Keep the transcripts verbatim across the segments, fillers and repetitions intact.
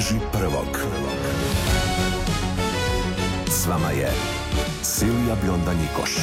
Umreži prvog. S vama je Silvija Bionda-Njikoš.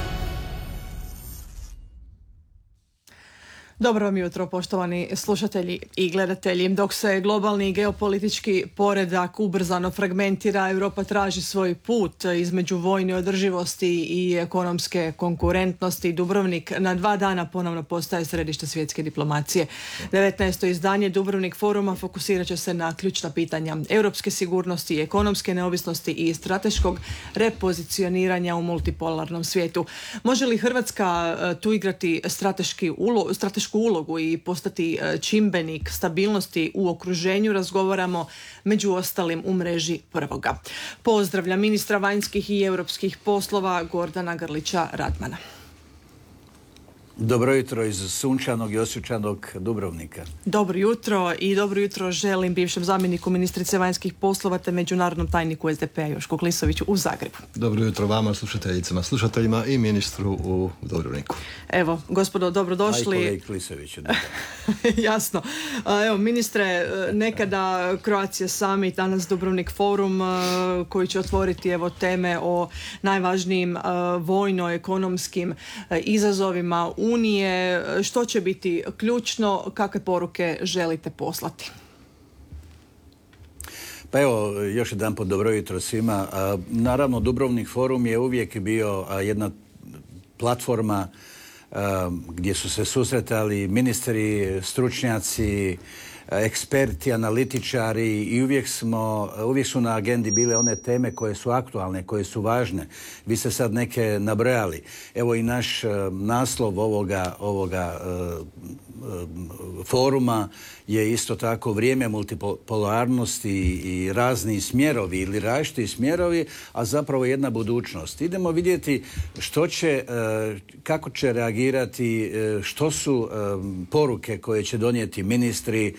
Dobro vam jutro, poštovani slušatelji i gledatelji. Dok se globalni geopolitički poredak ubrzano fragmentira, Europa traži svoj put između vojne održivosti i ekonomske konkurentnosti. Dubrovnik na dva dana ponovno postaje središte svjetske diplomacije. devetnaesto izdanje Dubrovnik foruma fokusirat će se na ključna pitanja europske sigurnosti, ekonomske neovisnosti i strateškog repozicioniranja u multipolarnom svijetu. Može li Hrvatska tu igrati strateški ulo, stratešku ulogu i postati čimbenik stabilnosti u okruženju, razgovaramo među ostalim u mreži prvoga. Pozdravljam ministra vanjskih i europskih poslova Gordana Grlića Radmana. Dobro jutro iz sunčanog i osjećanog Dubrovnika. Dobro jutro i dobro jutro želim bivšem zamjeniku ministrice vanjskih poslova te međunarodnom tajniku S D P-a Jošku Klisoviću u Zagrebu. Dobro jutro vama, slušateljicama, slušateljima i ministru u Dubrovniku. Evo, gospodo, dobrodošli. A i kolegi Klisoviću. Jasno. Evo, ministre, nekada Croatia Summit, danas Dubrovnik forum koji će otvoriti evo teme o najvažnijim vojno-ekonomskim izazovima Unije. Što će biti ključno? Kakve poruke želite poslati? Pa evo, još jedan pot dobro jutro svima. Naravno, Dubrovnik forum je uvijek bio jedna platforma gdje su se susretali ministri, stručnjaci, eksperti, analitičari i uvijek smo, uvijek su na agendi bile one teme koje su aktualne, koje su važne. Vi ste sad neke nabrojali. Evo i naš uh, naslov ovoga, ovoga uh, uh, foruma je isto tako vrijeme multipolarnosti i razni smjerovi ili različiti smjerovi, a zapravo jedna budućnost. Idemo vidjeti što će, uh, kako će reagirati, uh, što su uh, poruke koje će donijeti ministri.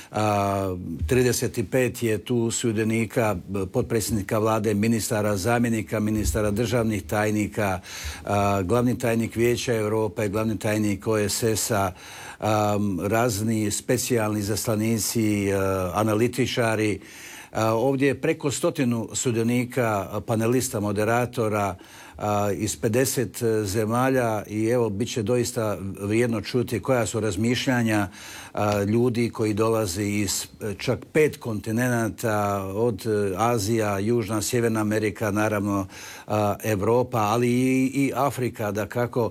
A, trideset pet je tu sudionika, potpredsjednika vlade, ministara, zamjenika ministara, državnih tajnika, a, glavni tajnik Vijeća Europe, glavni tajnik O E S S-a, a, razni specijalni zaslanici, a, analitičari. A, ovdje je preko stotinu sudionika, panelista, moderatora a, iz pedeset zemalja i evo bit će doista vrijedno čuti koja su razmišljanja a, ljudi koji dolaze iz čak pet kontinenata, od Azija, Južna, Sjeverna Amerika, naravno a, Europa, ali i, i Afrika, da kako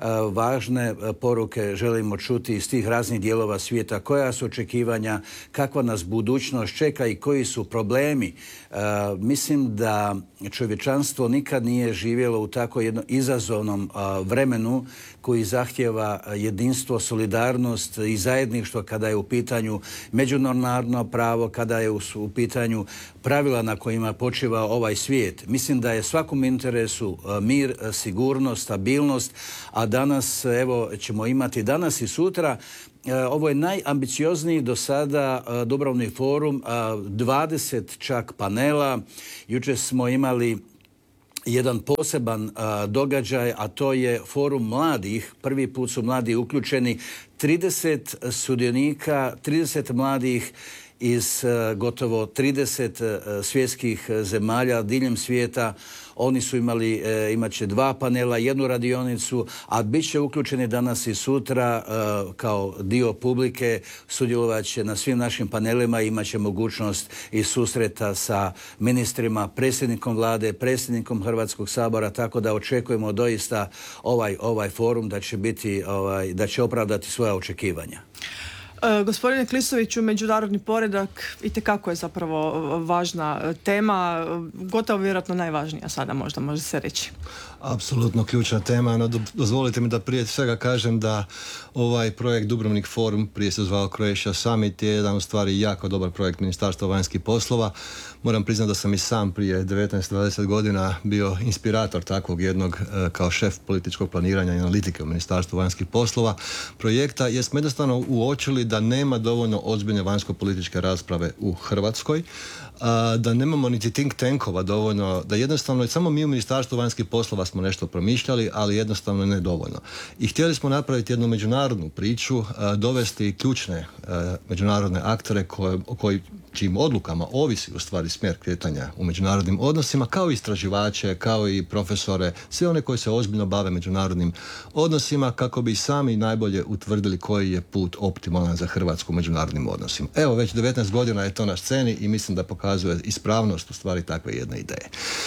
važne poruke želimo čuti iz tih raznih dijelova svijeta, koja su očekivanja, kakva nas budućnost čeka i koji su problemi. Uh, mislim da čovječanstvo nikad nije živjelo u tako jednom izazovnom uh, vremenu koji zahtjeva jedinstvo, solidarnost i zajedništvo kada je u pitanju međunarodno pravo, kada je u, u pitanju pravila na kojima počiva ovaj svijet. Mislim da je svakom interesu uh, mir, sigurnost, stabilnost, a danas, evo, ćemo imati danas i sutra. Ovo je najambiciozniji do sada Dubrovnik forum, dvadeset čak panela. Jučer smo imali jedan poseban a, događaj, a to je forum mladih. Prvi put su mladi uključeni. trideset sudionika, trideset mladih iz uh, gotovo trideset uh, svjetskih zemalja diljem svijeta. Oni su imali, uh, imat će dva panela, jednu radionicu, a bit će uključeni danas i sutra uh, kao dio publike, sudjelovat će na svim našim panelima i imat će mogućnost i susreta sa ministrima, predsjednikom vlade, predsjednikom Hrvatskog sabora, tako da očekujemo doista ovaj, ovaj forum da će biti, ovaj, da će opravdati svoja očekivanja. E, gospodine Klisoviću, međunarodni poredak itekako je zapravo važna tema, gotovo vjerojatno najvažnija sada možda može se reći. Apsolutno ključna tema, no dozvolite mi da prije svega kažem da ovaj projekt Dubrovnik forum, prije se zvao Croatia Summit, je jedan u stvari jako dobar projekt Ministarstva vanjskih poslova. Moram priznati da sam i sam prije devetnaest dvadeset godina bio inspirator takvog jednog kao šef političkog planiranja i analitike u Ministarstvu vanjskih poslova projekta, jer smo jednostavno uočili da nema dovoljno ozbiljne vanjsko-političke rasprave u Hrvatskoj, da nemamo niti think tankova dovoljno, da jednostavno samo mi u Ministarstvu vanjskih poslova smo nešto promišljali, ali jednostavno ne dovoljno. I htjeli smo napraviti jednu međunarodnu priču, dovesti ključne međunarodne aktere koje, koji čijim odlukama ovisi u stvari smjer kretanja u međunarodnim odnosima, kao i istraživače, kao i profesore, sve one koji se ozbiljno bave međunarodnim odnosima, kako bi sami najbolje utvrdili koji je put optimalan za Hrvatsku u međunarodnim odnosima. Evo, već devetnaest godina je to na sceni i mislim da pokazuje ispravnost u stvari takve jedne ideje.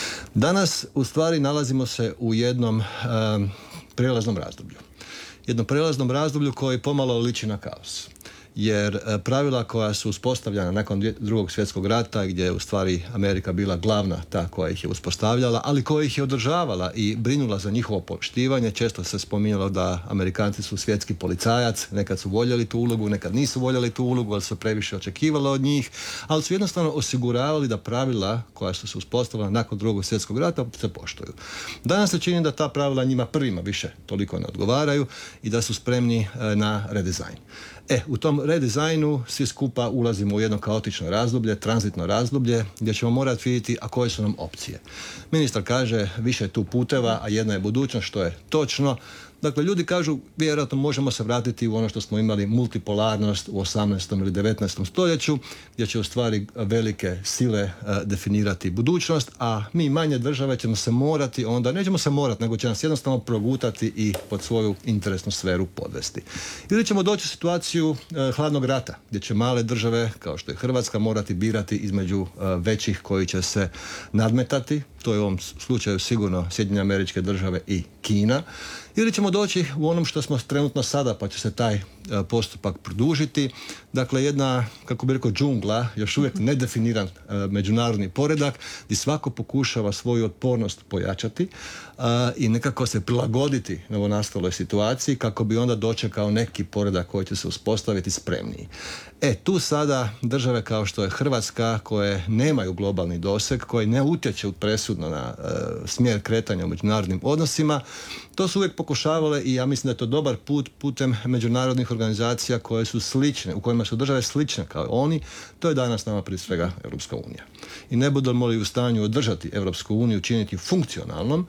Danas u stvari nalazimo se u jednom um, prijelaznom razdoblju. Jednom prijelaznom razdoblju koji pomalo liči na kaos. Jer pravila koja su uspostavljena nakon drugog svjetskog rata, gdje je u stvari Amerika bila glavna ta koja ih je uspostavljala, ali koja ih je održavala i brinula za njihovo poštivanje. Često se spominjalo da Amerikanci su svjetski policajac, nekad su voljeli tu ulogu, nekad nisu voljeli tu ulogu, ali su previše očekivalo od njih, ali su jednostavno osiguravali da pravila koja su se uspostavila nakon drugog svjetskog rata se poštuju. Danas se čini da ta pravila njima prvima više toliko ne odgovaraju i da su spremni na redizajn. E, u tom redizajnu svi skupa ulazimo u jedno kaotično razdoblje, tranzitno razdoblje, gdje ćemo morati vidjeti a koje su nam opcije. Ministar kaže više je tu puteva, a jedna je budućnost, što je točno. Dakle, ljudi kažu, vjerojatno možemo se vratiti u ono što smo imali multipolarnost u osamnaestom ili devetnaestom stoljeću, gdje će u stvari velike sile uh, definirati budućnost, a mi manje države ćemo se morati onda, nećemo se morati, nego će nas jednostavno progutati i pod svoju interesnu sferu podvesti. Ili ćemo doći u situaciju uh, hladnog rata, gdje će male države, kao što je Hrvatska, morati birati između uh, većih koji će se nadmetati, to je u ovom slučaju sigurno Sjedinjene Američke Države i Kina, ili ćemo doći u onom što smo trenutno sada, pa će se taj postupak produžiti. Dakle, jedna, kako bi rekao, džungla, još uvijek nedefiniran uh, međunarodni poredak, gdje svako pokušava svoju otpornost pojačati uh, i nekako se prilagoditi novonastaloj situaciji kako bi onda dočekao neki poredak koji će se uspostaviti spremniji. E, tu sada države kao što je Hrvatska, koje nemaju globalni doseg, koje ne utječu presudno na uh, smjer kretanja u međunarodnim odnosima, to su uvijek pokušavale i ja mislim da je to dobar put putem međunarodnih organizacija koje su slične, u kojima su države slične kao oni, to je danas nama prije svega Europska unija. I ne budemo li u stanju održati Europsku uniju, činiti funkcionalnom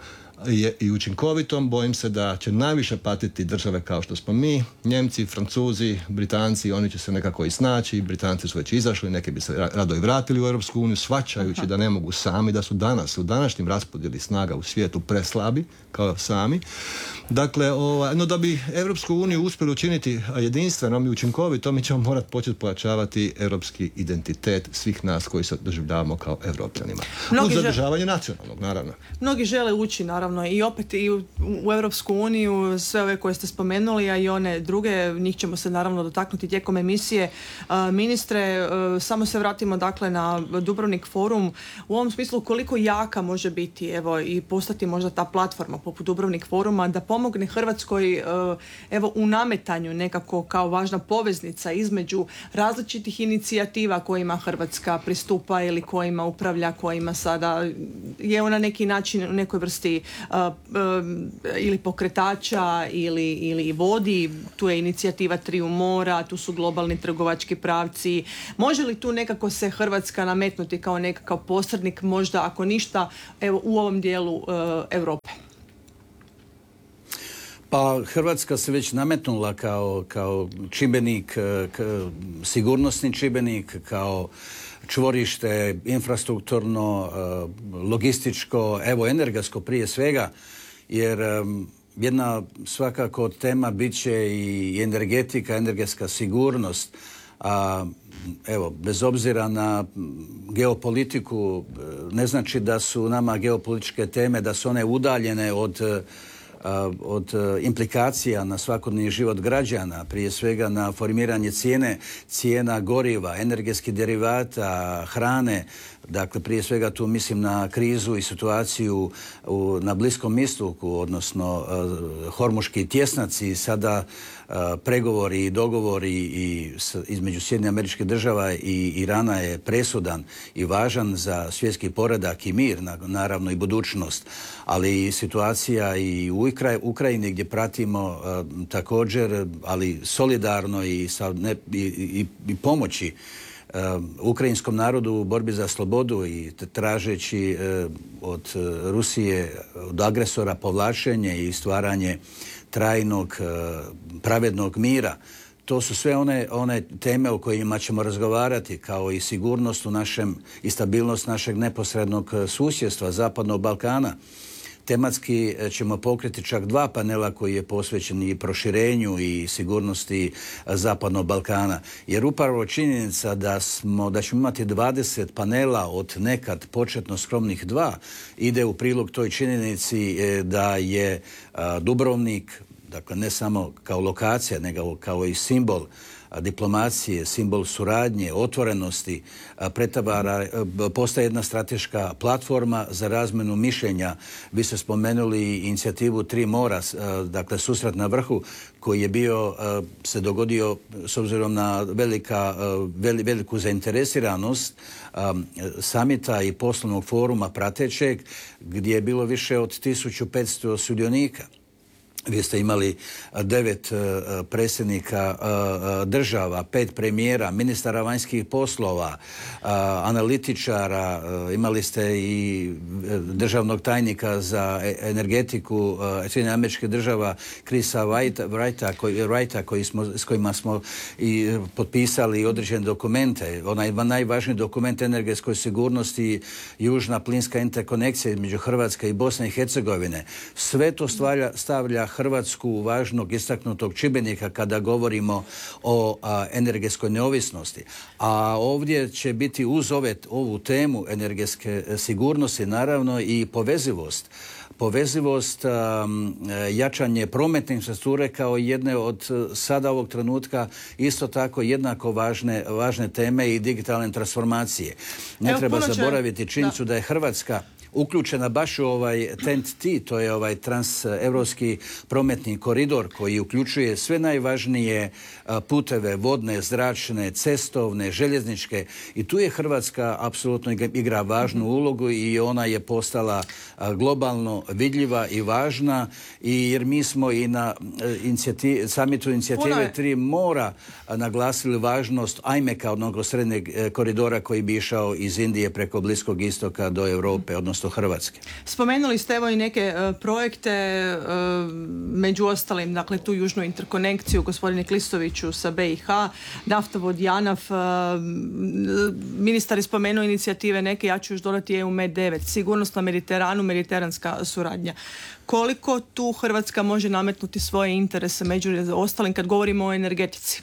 i učinkovitom, bojim se da će najviše patiti države kao što smo mi, Njemci, Francuzi, Britanci, oni će se nekako i snaći, Britanci su već izašli, neki bi se rado i vratili u Europsku uniju, shvaćajući da ne mogu sami, da su danas u današnjim raspodjeli snaga u svijetu preslabi kao sami. Dakle, ovaj, no da bi Europsku uniju uspjeli učiniti jedinstvenom i učinkovitom, mi ćemo morati početi pojačavati europski identitet svih nas koji se doživljavamo kao Evropljanima. Uz zadržavanje nacionalnog, naravno. Mnogi žele ući, naravno, i opet i u, u Europsku uniju, sve ove koje ste spomenuli, a i one druge, njih ćemo se naravno dotaknuti tijekom emisije. Uh, ministre, uh, samo se vratimo dakle na Dubrovnik forum. U ovom smislu koliko jaka može biti, evo, i postati možda ta platforma poput Dubrovnik foruma da pomogne Hrvatskoj uh, evo u nametanju nekako kao važna poveznica između različitih inicijativa kojima Hrvatska pristupa ili kojima upravlja, kojima sada je na neki način u nekoj vrsti uh, um, ili pokretača ili, ili vodi. Tu je inicijativa Triju mora, tu su globalni trgovački pravci. Može li tu nekako se Hrvatska nametnuti kao nekakav posrednik, možda ako ništa, evo u ovom dijelu uh, Europe? Pa Hrvatska se već nametnula kao, kao čimbenik, k, sigurnosni čimbenik, kao čvorište infrastrukturno, logističko, evo energetsko prije svega, jer jedna svakako tema bit će i energetika, energetska sigurnost. A evo, bez obzira na geopolitiku, ne znači da su nama geopolitičke teme, da su one udaljene od od implikacija na svakodnevni život građana, prije svega na formiranje cijene, cijena goriva, energetskih derivata, hrane. Dakle, prije svega tu mislim na krizu i situaciju u, na Bliskom istoku, odnosno uh, Hormuški tjesnaci, sada uh, pregovori i dogovori i s, između Sjedinjenih Američkih Država i Irana je presudan i važan za svjetski poredak i mir, naravno i budućnost, ali i situacija i u Ukrajini gdje pratimo uh, također, ali solidarno i, sa ne, i, i, i pomoći Uh, ukrajinskom narodu u borbi za slobodu i tražeći uh, od uh, Rusije, od agresora povlačenje i stvaranje trajnog, uh, pravednog mira. To su sve one, one teme o kojima ćemo razgovarati, kao i sigurnost u našem i stabilnost našeg neposrednog susjedstva, Zapadnog Balkana. Tematski ćemo pokriti čak dva panela koji je posvećen i proširenju i sigurnosti Zapadnog Balkana. Jer upravo činjenica da smo, da ćemo imati dvadeset panela od nekad početno skromnih dva ide u prilog toj činjenici da je Dubrovnik, dakle ne samo kao lokacija, nego kao i simbol diplomacije, simbol suradnje, otvorenosti, pretavara, postaje jedna strateška platforma za razmjenu mišljenja. Vi ste spomenuli inicijativu Tri mora, dakle susret na vrhu, koji je bio, se dogodio s obzirom na velika, veliku zainteresiranost samita i poslovnog foruma pratećeg, gdje je bilo više od tisuću petsto sudionika. Vi ste imali devet uh, predsjednika uh, država, pet premijera, ministara vanjskih poslova, uh, analitičara, uh, imali ste i državnog tajnika za energetiku uh, Sjedinjenih Američkih Država, Chrisa Wrighta, koji, Wrighta koji smo, s kojima smo i potpisali određene dokumente. Onaj najvažniji dokument energetskoj sigurnosti, južna plinska interkonekcija između Hrvatske i Bosne i Hercegovine. Sve to stavlja, stavlja Hrvatsku važnog istaknutog čimbenika kada govorimo o a, energetskoj neovisnosti. A ovdje će biti uz ove, ovu temu energetske sigurnosti naravno i povezivost. Povezivost, um, jačanje prometne infrastrukture kao jedne od sada ovog trenutka isto tako jednako važne, važne teme i digitalne transformacije. Ne Evo, treba će... zaboraviti činjenicu da. da je Hrvatska uključena baš u ovaj T E N T, to je ovaj transeuropski prometni koridor koji uključuje sve najvažnije puteve, vodne, zračne, cestovne, željezničke i tu je Hrvatska apsolutno igra važnu ulogu i ona je postala globalno vidljiva i važna i jer mi smo i na inicijativi, samitu inicijative Tri mora naglasili važnost ajmeka, onog srednjeg koridora koji bi išao iz Indije preko Bliskog istoka do Europe, odnosno Hrvatske. Spomenuli ste evo i neke uh, projekte, uh, među ostalim, dakle tu južnu interkonekciju, gospodine Klisoviću, sa B i H, naftovod Janaf, uh, ministar je spomenuo inicijative neke, ja ću još dodati E U Med devet, sigurnost na Mediteranu, mediteranska suradnja. Koliko tu Hrvatska može nametnuti svoje interese među ostalim kad govorimo o energetici?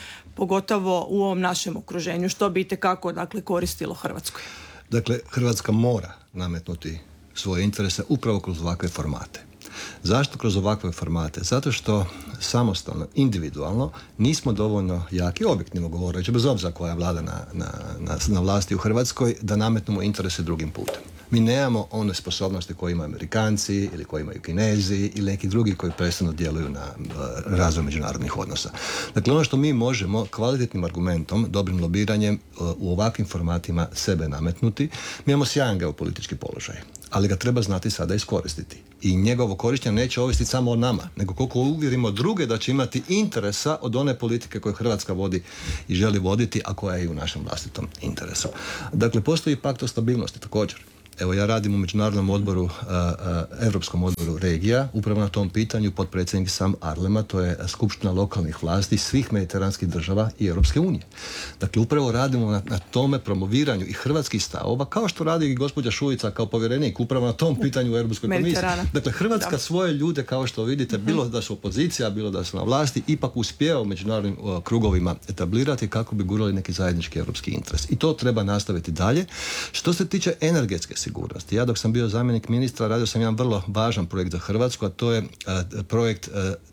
Pogotovo u ovom našem okruženju, što bi itekako dakle koristilo Hrvatskoj? Dakle, Hrvatska mora nametnuti svoje interese upravo kroz ovakve formate. Zašto kroz ovakve formate? Zato što samostalno, individualno nismo dovoljno jaki, objektivno govoreći, bez obzira koja je vlada na, na, na, na vlasti u Hrvatskoj, da nametnemo interese drugim putem. Mi nemamo one sposobnosti koje imaju Amerikanci ili koje imaju Kinezi ili neki drugi koji prestano djeluju na razvoj međunarodnih odnosa. Dakle, ono što mi možemo kvalitetnim argumentom, dobrim lobiranjem u ovakvim formatima sebe nametnuti, mi imamo sjajan geopolitički položaj, ali ga treba znati sada iskoristiti. I njegovo korištenje neće ovisiti samo o nama, nego koliko uvjerimo druge da će imati interesa od one politike koju Hrvatska vodi i želi voditi, a koja je i u našem vlastitom interesu. Dakle, postoji pakt o stabilnosti također. Evo, ja radim u Međunarodnom odboru, uh, uh, Europskom odboru regija, upravo na tom pitanju potpredsjednik sam Arlema, to je skupština lokalnih vlasti svih mediteranskih država i Europske unije. Dakle, upravo radimo na, na tome promoviranju i hrvatskih stavova, kao što radi i gospođa Šuica kao povjerenik, upravo na tom pitanju u Europskoj komisiji. Dakle, Hrvatska da. svoje ljude, kao što vidite, uh-huh. bilo da su opozicija, bilo da su na vlasti, ipak uspijeva u međunarodnim uh, krugovima etablirati kako bi gurali neki zajednički europski interes. I to treba nastaviti dalje. Što se tiče energetske sigurnosti. Ja dok sam bio zamjenik ministra radio sam jedan vrlo važan projekt za Hrvatsku, a to je uh, projekt uh,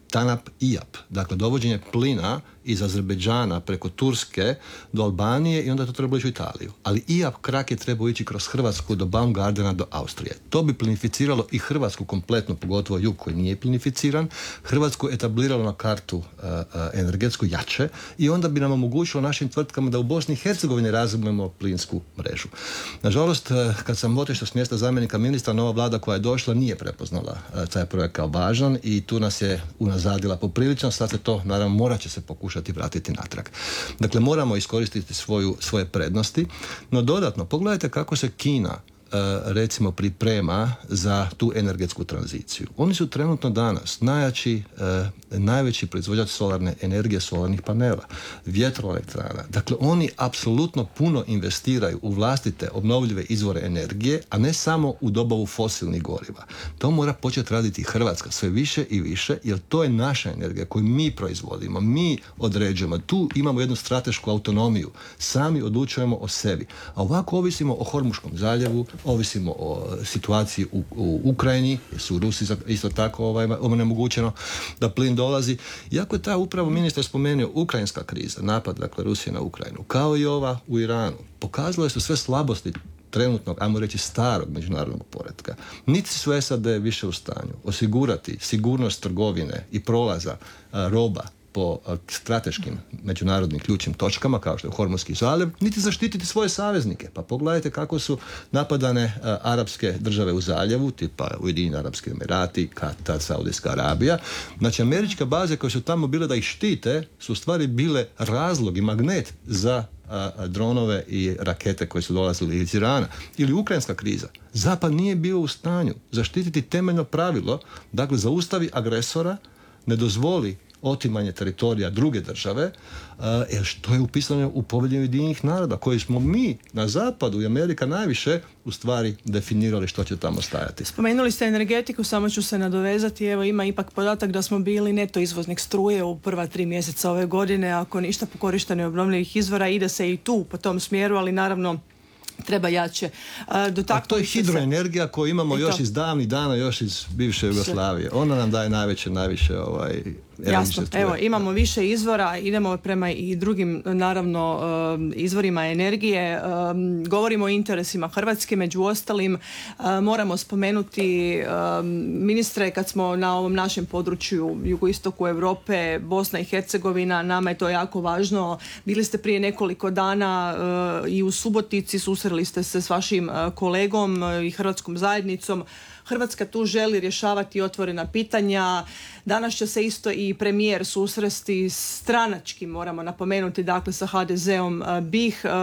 TANAP I A P, dakle dovođenje plina iz Azerbejdžana preko Turske do Albanije i onda to treba ići u Italiju. Ali I A P krak je trebao ići kroz Hrvatsku do Baumgardena do Austrije. To bi plinificiralo i Hrvatsku kompletno, pogotovo jug koji nije plinificiran, Hrvatsku etabliralo na kartu uh, uh, energetsku jače i onda bi nam omogućilo našim tvrtkama da u Bosni i Hercegovini razvijemo plinsku mrežu. Nažalost, uh, kad sam otišao s mjesta zamjenika ministra, nova vlada koja je došla nije prepoznala uh, taj projekt kao važan i tu nas je unazadila poprilično, sad se to, naravno, morat će se pokušati vratiti natrag. Dakle, moramo iskoristiti svoju, svoje prednosti, no dodatno, pogledajte kako se Kina recimo priprema za tu energetsku tranziciju. Oni su trenutno danas najjači, najveći proizvođač solarne energije, solarnih panela, vjetroelektrana. Dakle, oni apsolutno puno investiraju u vlastite obnovljive izvore energije, a ne samo u dobavu fosilnih goriva. To mora početi raditi Hrvatska sve više i više, jer to je naša energija koju mi proizvodimo, mi određujemo. Tu imamo jednu stratešku autonomiju. Sami odlučujemo o sebi. A ovako ovisimo o Hormuškom zaljevu, ovisimo o situaciji u, u Ukrajini, jer su Rusi isto tako ovaj, onemogućeno da plin dolazi. Iako je ta upravo ministar spomenuo ukrajinska kriza, napad dakle Rusije na Ukrajinu, kao i ova u Iranu, pokazale su sve slabosti trenutnog, ajmo reći starog međunarodnog poretka. Niti su S A D više u stanju osigurati sigurnost trgovine i prolaza a, roba po strateškim međunarodnim ključnim točkama kao što je Hormuzski zaljev, niti zaštititi svoje saveznike. Pa pogledajte kako su napadane a, arapske države u zaljevu, tipa Ujedinjeni Arapski Emirati, Katar, Saudijska Arabija. Znači, američke baze koje su tamo bile da ih štite su u stvari bile razlog i magnet za a, a, dronove i rakete koje su dolazili iz Irana. Ili ukrajinska kriza. Zapad nije bio u stanju zaštititi temeljno pravilo, dakle zaustavi agresora, ne dozvoli otimanje teritorija druge države, jer što je upisano u Povelji Ujedinjenih naroda, koji smo mi na zapadu i Amerika najviše u stvari definirali što će tamo stajati. Spomenuli ste energetiku, samo ću se nadovezati. Evo, ima ipak podatak da smo bili neto izvoznik struje u prva tri mjeseca ove godine, ako ništa po korištenju obnovljivih izvora, ide se i tu po tom smjeru, ali naravno treba jače. A, A to je hidroenergija koju imamo još iz davnih dana, još iz bivše Jugoslavije. Ona nam daje najveće, najviše ovaj, jasno. Evo, imamo više izvora, idemo prema i drugim, naravno, izvorima energije. Govorimo o interesima Hrvatske, među ostalim moramo spomenuti ministre, kad smo na ovom našem području jugoistoku Europe, Bosna i Hercegovina, nama je to jako važno. Bili ste prije nekoliko dana i u Subotici, susreli ste se s vašim kolegom i hrvatskom zajednicom. Hrvatska tu želi rješavati otvorena pitanja. Danas će se isto i premijer susresti stranački, moramo napomenuti, dakle sa ha de zom B i ha.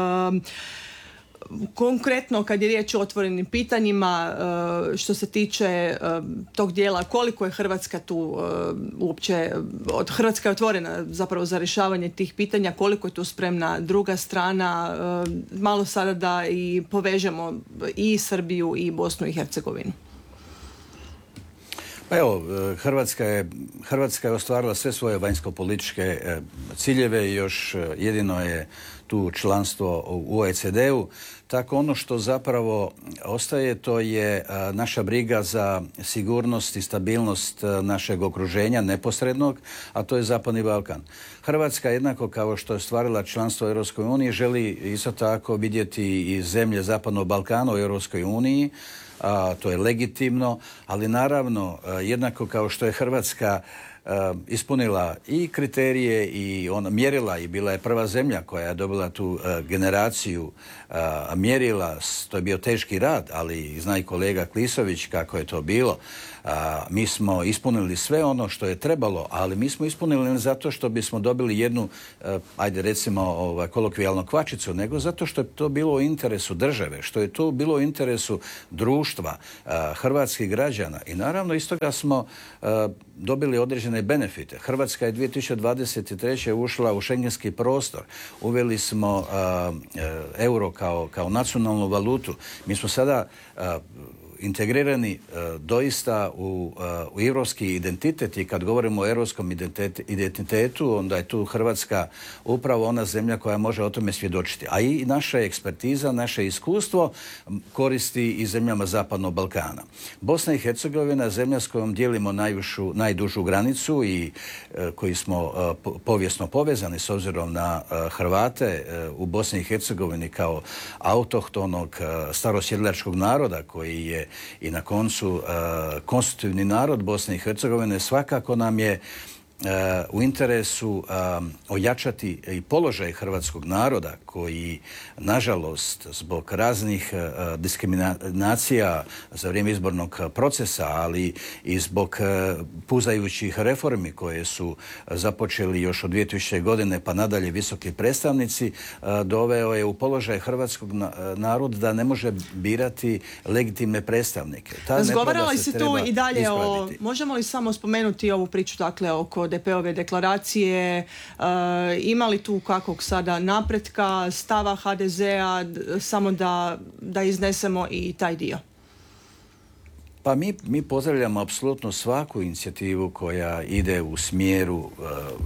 Konkretno kad je riječ o otvorenim pitanjima, što se tiče tog dijela, koliko je Hrvatska tu uopće, od Hrvatska je otvorena zapravo za rješavanje tih pitanja, koliko je tu spremna druga strana, malo sada da i povežemo i Srbiju i Bosnu i Hercegovinu. Pa evo, Hrvatska je, Hrvatska je ostvarila sve svoje vanjsko-političke ciljeve i još jedino je tu članstvo u O E C D-u. Tako ono što zapravo ostaje, to je naša briga za sigurnost i stabilnost našeg okruženja neposrednog, a to je Zapadni Balkan. Hrvatska, jednako kao što je ostvarila članstvo u Europskoj uniji, želi isto tako vidjeti i zemlje Zapadnog Balkana u Europskoj uniji. A, to je legitimno, ali naravno jednako kao što je Hrvatska a, ispunila i kriterije i ona mjerila i bila je prva zemlja koja je dobila tu a, generaciju a, mjerila, to je bio teški rad, ali zna i kolega Klisović kako je to bilo. A, mi smo ispunili sve ono što je trebalo, ali mi smo ispunili ne zato što bismo dobili jednu, a, ajde recimo ovaj, kolokvijalnu kvačicu, nego zato što je to bilo u interesu države, što je to bilo u interesu društva, a, hrvatskih građana i naravno iz toga smo a, dobili određene benefite. Hrvatska je dvije tisuće dvadeset treće ušla u šengenski prostor, uveli smo a, a, euro kao, kao nacionalnu valutu. Mi smo sada a, integrirani doista u, u europski identitet i kad govorimo o europskom identitetu, onda je tu Hrvatska upravo ona zemlja koja može o tome svjedočiti. A i naša ekspertiza, naše iskustvo koristi i zemljama Zapadnog Balkana. Bosna i Hercegovina je zemlja s kojom dijelimo najvišu, najdužu granicu i e, koji smo e, po, povijesno povezani s obzirom na e, Hrvate e, u Bosni i Hercegovini kao autohtonog e, starosjedilačkog naroda koji je i na koncu e, konstitutivni narod Bosne i Hercegovine. Svakako nam je u interesu um, ojačati i položaj hrvatskog naroda koji, nažalost, zbog raznih uh, diskriminacija za vrijeme izbornog procesa, ali i zbog uh, puzajućih reformi koje su započeli još od dvije tisućite. godine pa nadalje visoki predstavnici, uh, doveo je u položaj hrvatskog na, naroda da ne može birati legitimne predstavnike. Razgovarala li se tu i dalje ispraviti. o... Možemo li samo spomenuti ovu priču, dakle, oko D P-ove deklaracije, e, ima li tu kakvog sada napretka, stava H D Z-a, samo da, da iznesemo i taj dio? Pa mi, mi pozdravljamo apsolutno svaku inicijativu koja ide u smjeru uh,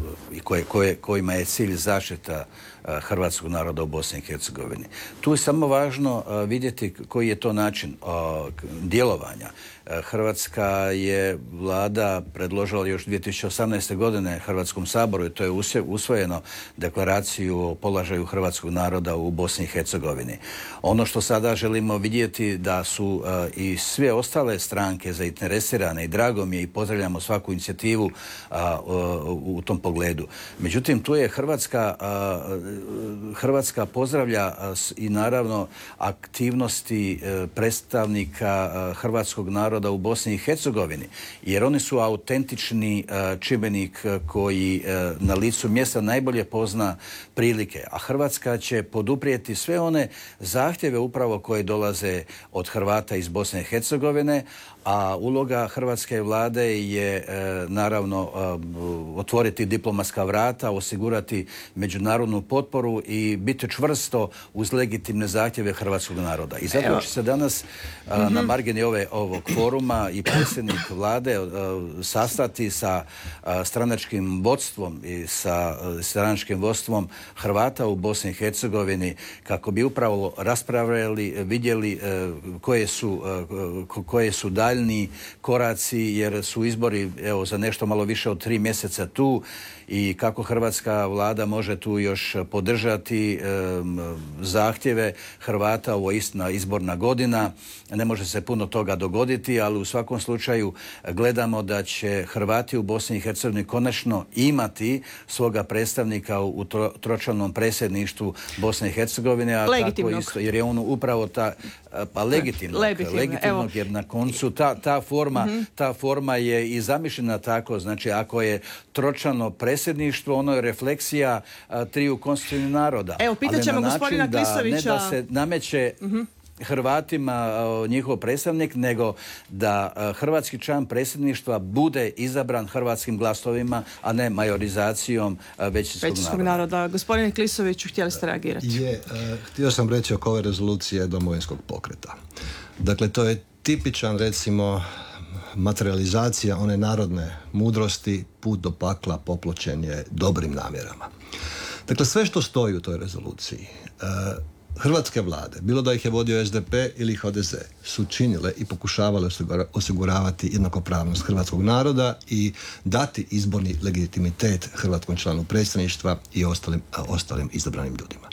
i koje, koje, kojima je cilj zaštita uh, hrvatskog naroda u Bosni i Hercegovini. Tu je samo važno uh, vidjeti koji je to način uh, djelovanja. Uh, Hrvatska je vlada predložila još dvije tisuće osamnaeste. godine Hrvatskom saboru i to je usvojeno deklaraciju o položaju hrvatskog naroda u Bosni i Hercegovini. Ono što sada želimo vidjeti da su uh, i sve ostale stranke zainteresirane i drago mi je i pozdravljamo svaku inicijativu a, u, u tom pogledu. Međutim, tu je Hrvatska, a, Hrvatska pozdravlja a, i naravno aktivnosti a, predstavnika a, hrvatskog naroda u Bosni i Hercegovini, jer oni su autentični a, čimbenik a, koji a, na licu mjesta najbolje pozna prilike, a Hrvatska će poduprijeti sve one zahtjeve upravo koje dolaze od Hrvata iz Bosne i Hercegovine, a uloga hrvatske vlade je e, naravno e, otvoriti diplomatska vrata, osigurati međunarodnu potporu i biti čvrsto uz legitimne zahtjeve hrvatskog naroda. I zato će se danas a, mm-hmm. na margini ove, ovog foruma i predsjednik vlade a, sastati sa a, stranačkim vodstvom i sa a, stranačkim vodstvom Hrvata u Bosni i Hercegovini kako bi upravo raspravljali, vidjeli a, koje su, a, koje su daljni koraci, jer su izbori evo za nešto malo više od tri mjeseca tu i kako hrvatska vlada može tu još podržati um, zahtjeve Hrvata, ovo je istina izborna godina, ne može se puno toga dogoditi, ali u svakom slučaju gledamo da će Hrvati u Bosni i Hercegovini konačno imati svoga predstavnika u tro, tročlanom predsjedništvu Bosne i Hercegovine, a tako isto, jer je on upravo ta pa legitimnog, legitimnog, legitimnog jer na koncu ta, ta forma mm-hmm. ta forma je i zamišljena tako, znači ako je tročlano predsjedništvo, ono je refleksija a, triju konstitutivnih naroda. Evo, pitat ćemo gospodina Klisovića. Ne da se nameće mm-hmm. Hrvatima njihov predstavnik, nego da hrvatski član predsjedništva bude izabran hrvatskim glasovima, a ne majorizacijom većinskog naroda. naroda. Gospodine Klisoviću, htjeli ste reagirati? Je, uh, htio sam reći oko ove rezolucije Domovinskog pokreta. Dakle, to je tipičan, recimo, materializacija one narodne mudrosti, put do pakla popločen je dobrim namjerama. Dakle, sve što stoji u toj rezoluciji, uh, hrvatske vlade, bilo da ih je vodio S D P ili H D Z, su činile i pokušavale osiguravati jednakopravnost hrvatskog naroda i dati izborni legitimitet hrvatskom članu predsjedništva i ostalim, ostalim izabranim ljudima.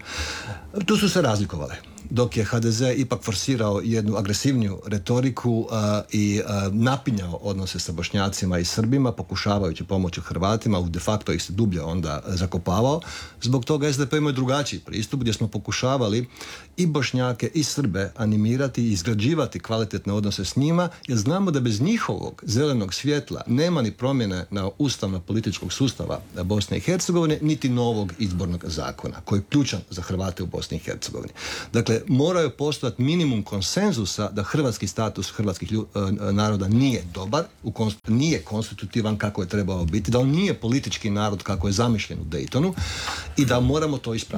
Tu su se razlikovale. Dok je H D Z ipak forsirao jednu agresivniju retoriku uh, i uh, napinjao odnose sa Bošnjacima i Srbima, pokušavajući pomoći Hrvatima, u de facto ih se dublje onda zakopavao. Zbog toga S D P imao drugačiji pristup gdje smo pokušavali i Bošnjake i Srbe animirati i izgrađivati kvalitetne odnose s njima, jer znamo da bez njihovog zelenog svjetla nema ni promjene na ustavno-političkog sustava Bosne i Hercegovine, niti novog izbornog zakona, koji je ključan za Hrvate u Bosni i Hercegovini. Dakle, moraju postojati minimum konsenzusa da hrvatski status hrvatskih lju, naroda nije dobar, u konst, nije konstitutivan kako je trebao biti, da on nije politički narod kako je zamišljen u Daytonu i da moramo to ispraviti.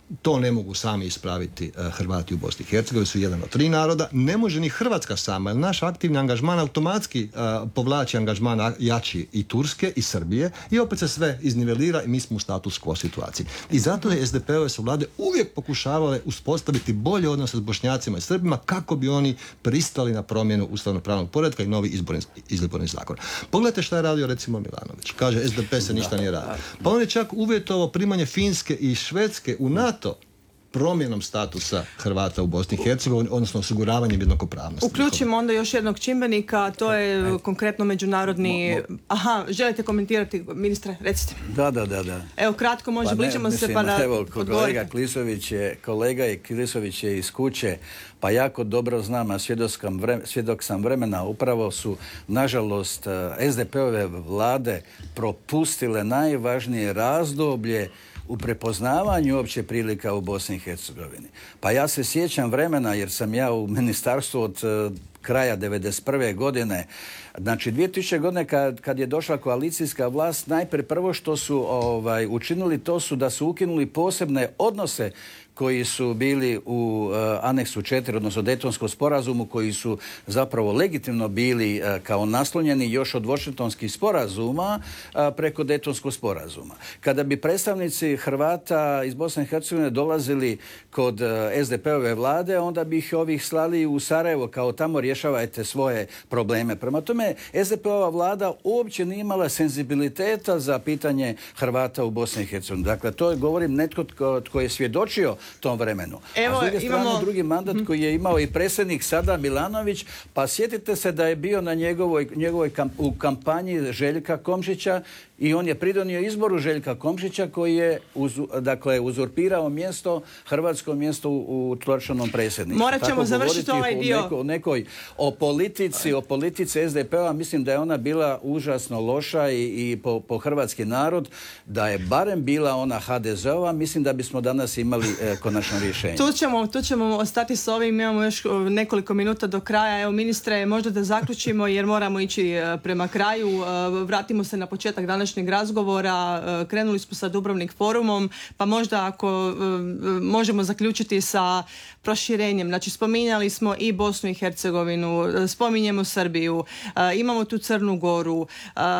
To ne mogu sami ispraviti uh, Hrvati u Bosni i Hercegovini, su jedan od tri naroda. Ne može ni Hrvatska sama, jer naš aktivni angažman automatski uh, povlači angažman jači i Turske i Srbije i opet se sve iznivelira i mi smo u status quo situaciji. I zato je es de pe ove su vlade uvijek pokušavale uspostaviti bolje odnose s Bošnjacima i Srbima kako bi oni pristali na promjenu ustavno-pravnog poretka i novi izborni, izborni zakon. Pogledajte šta je radio recimo Milanović. Kaže es de pe se ništa nije radio. Pa on je čak uvjetovao primanje Finske i Švedske u NATO promjenom statusa Hrvata u Bosni i Hercegovini, odnosno osiguravanjem jednakopravnosti. Uključimo onda još jednog čimbenika, to je e, konkretno međunarodni... Mo, mo. Aha, želite komentirati, ministre, recite. Da, da, da. da. Evo, kratko, može, pa ne, bližimo mislim, se pa na... Evo, kolega Klisović je, kolega je Klisović je iz kuće, pa jako dobro znam, a vreme, svjedok sam vremena, upravo su, nažalost, es de pe ove vlade propustile najvažnije razdoblje u prepoznavanju opće prilika u Bosni i Hercegovini. Pa ja se sjećam vremena, jer sam ja u ministarstvu od uh, kraja devedeset prve godine. Znači, dvije tisuće godine kad, kad je došla koalicijska vlast, najprije prvo što su ovaj, učinili, to su da su ukinuli posebne odnose koji su bili u uh, aneksu četiri, odnosno Dejtonskom sporazumu, koji su zapravo legitimno bili uh, kao naslonjeni još od Washingtonskih sporazuma uh, preko Dejtonskog sporazuma. Kada bi predstavnici Hrvata iz Bosne i Hercegovine dolazili kod uh, es de pe ove vlade, onda bi ih ovih slali u Sarajevo, kao tamo rješavajte svoje probleme. Prema tome, es de pe ova vlada uopće nije imala senzibiliteta za pitanje Hrvata u Bosni i Hercegovini. Dakle, to je, govorim, netko tko, tko je svjedočio tom vremenu. Evo, a s druge strane, imamo... drugi mandat koji je imao i predsjednik sada Milanović, pa sjetite se da je bio na njegovoj, njegovoj kamp, u kampanji Željka Komšića i on je pridonio izboru Željka Komšića koji je uz, dakle, uzurpirao mjesto, hrvatsko mjesto u, u tločanom predsjedništvu. Morat ćemo završiti ovaj dio. O, neko, o nekoj, o politici, o politici es de pe-a, mislim da je ona bila užasno loša i, i po, po hrvatski narod, da je barem bila ona ha de ze-ova, mislim da bismo danas imali e, konačno rješenje. Tu ćemo, tu ćemo ostati s ovim, imamo još nekoliko minuta do kraja. Evo, ministre, možda da zaključimo jer moramo ići prema kraju. Vratimo se na početak današnjeg razgovora. Krenuli smo sa Dubrovnik forumom, pa možda ako možemo zaključiti sa proširenjem. Znači, spominjali smo i Bosnu i Hercegovinu, spominjemo Srbiju, imamo tu Crnu Goru,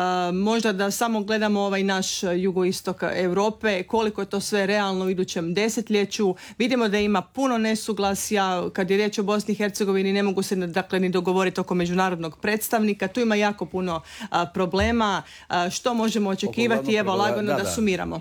možda da samo gledamo ovaj naš jugoistok Europe, koliko je to sve realno u idućem desetljeću. Vidimo da ima puno nesuglasja. Kad je riječ o Bosni i Hercegovini, ne mogu se dakle ni dogovoriti oko međunarodnog predstavnika. Tu ima jako puno a, problema. A, što možemo očekivati? Evo, lagano da, da sumiramo.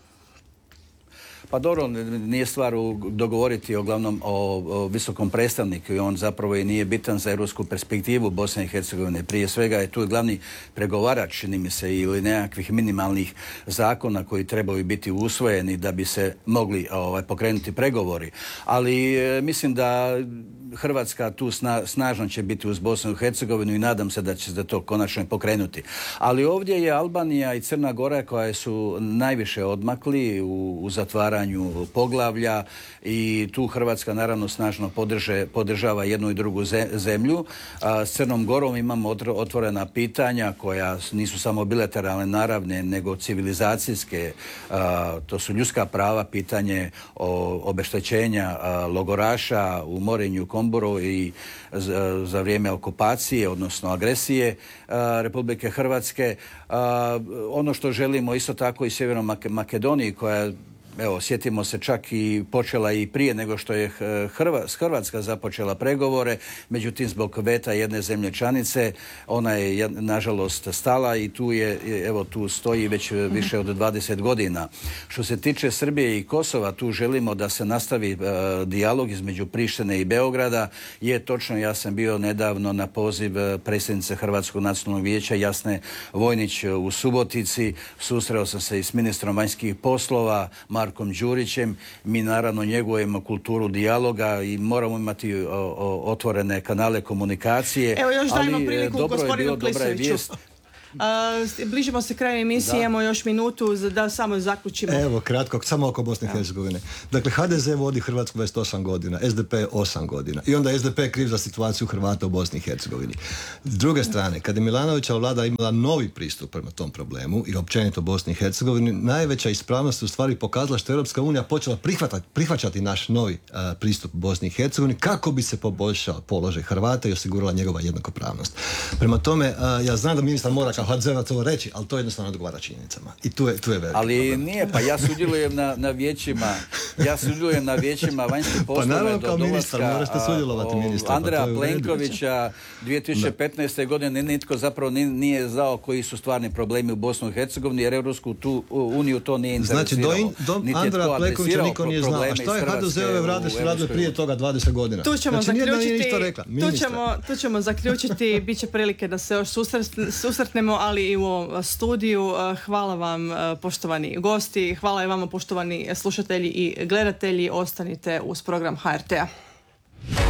Pa dobro, nije stvar u dogovoriti o glavnom o, o visokom predstavniku i on zapravo i nije bitan za europsku perspektivu Bosne i Hercegovine. Prije svega je tu glavni pregovarač, čini mi se, ili nekakvih minimalnih zakona koji trebaju biti usvojeni da bi se mogli ovaj, pokrenuti pregovori. Ali e, mislim da Hrvatska tu sna, snažno će biti uz Bosnu i Hercegovinu i nadam se da će se to konačno pokrenuti. Ali ovdje je Albanija i Crna Gora koje su najviše odmakli u, u zatvaranju poglavlja i tu Hrvatska naravno snažno podrže, podržava jednu i drugu zemlju. A, s Crnom Gorom imamo otvorena pitanja koja nisu samo bilateralne naravne nego civilizacijske. A, to su ljudska prava, pitanje o obeštećenja a, logoraša u Morinju, Komboru i za, za vrijeme okupacije, odnosno agresije a, Republike Hrvatske. A, ono što želimo isto tako i Sjevernoj Makedoniji koja, evo, sjetimo se, čak i počela i prije nego što je Hrvatska započela pregovore, međutim zbog veta jedne zemlje članice ona je nažalost stala i tu je, evo tu stoji već više od dvadeset godina. Što se tiče Srbije i Kosova, tu želimo da se nastavi uh, dijalog između Prištine i Beograda. Je točno, ja sam bio nedavno na poziv predsjednice Hrvatskog nacionalnog vijeća Jasne Vojnić u Subotici. Susreo sam se i s ministrom vanjskih poslova Markom Đurićem. Mi naravno njegujemo kulturu dijaloga i moramo imati o, o, otvorene kanale komunikacije. Evo još dajmo ali priliku dobro je bilo, dobra je vijest. Uh, bližimo se kraju emisije, Da. imamo još minutu za da samo zaključimo. Evo, kratko, samo oko Bosne i Hercegovine. Dakle, ha de ze vodi Hrvatsku dvadeset osam godina, es de pe osam godina. I onda je es de pe kriv za situaciju Hrvata u Bosni i Hercegovini. S druge strane, kad je Milanovićeva vlada imala novi pristup prema tom problemu i općenito Bosni i Hercegovini, najveća ispravnost u stvari pokazala što je Europska unija počela prihvatati, prihvaćati naš novi uh, pristup Bosni i Hercegovini kako bi se poboljšao položaj Hrvata i osigurala njegova jednakopravnost. Prema tome, uh, ja znam da ministar mora kao ha de zevac ovo reći, ali to jednostavno odgovara činjenicama. I tu je, tu je veliki Ali problem. nije, pa ja sudjelujem na, na vijećima, ja sudjelujem na vijećima vanjskih poslova naravno, do kao dolaska ministar morate a, sudjelovati, o, ministar, pa Andreja to je u redu. Plenkovića dvije tisuće petnaeste. godine nitko zapravo ni- nije znao koji su stvarni problemi u Bosni i Hercegovini, jer Europsku tu, uniju to nije Znači, do, interesiralo. in, do Niti je Andreja tko Plenkovića adresirao niko nije znao. A probleme što je iz ha de zeove Hrvatske vlade u su radile Europskoj prije toga dvadeset godina? Tu ćemo Znači, nijedna nije zaključiti, ništa rekla. tu Ministar. ćemo, tu ćemo zaključiti, bit će prilike da se još susret- susretnemo, ali i u ovom studiju. Hvala vam, poštovani gosti, hvala i vama, poštovani slušatelji i gledatelji. Ostanite uz program ha er te a.